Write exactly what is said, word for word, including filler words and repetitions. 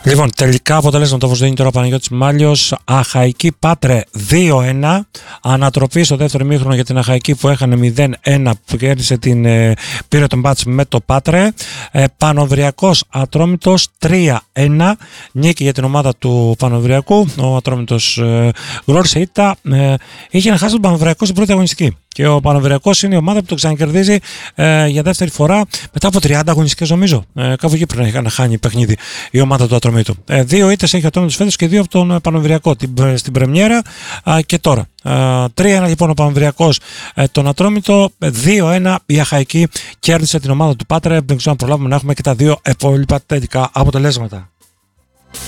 Λοιπόν, τελικά αποτελέσματα όπως δίνει τώρα ο Παναγιώτης Μάλιος. Αχαϊκή Πάτρε δύο ένα. Ανατροπή στο δεύτερο ημίχρονο για την Αχαϊκή που έχανε μηδέν ένα, που κέρδισε την, ε, πήρε τον μπάτς με το Πάτρε. Ε, Πανοβριακός Ατρόμητος τρία ένα. Νίκη για την ομάδα του Πανοβριακού. Ο Ατρόμητος ε, γνώρισε ήττα. Ε, είχε να χάσει τον Πανοβριακό στην πρώτη αγωνιστική. Και ο Πανοβριακός είναι η ομάδα που το ξανακερδίζει ε, για δεύτερη φορά μετά από τριάντα αγωνιστικές, νομίζω. Ε, κάπου εκεί πρέπει να χάνει παιχνίδι η ομάδα του Ατρομήτου. Ε, δύο ήττες έχει ο Ατρόμητος φέτος και δύο από τον Πανοβριακό την, στην πρεμιέρα ε, και τώρα. τρία ένα λοιπόν ο Πανοβριακός ε, τον Ατρόμητο, δύο ένα η Αχαϊκή κέρδισε την ομάδα του Πάτρε. Δεν ξέρω αν προλάβουμε να έχουμε και τα δύο υπόλοιπα τελικά αποτελέσματα.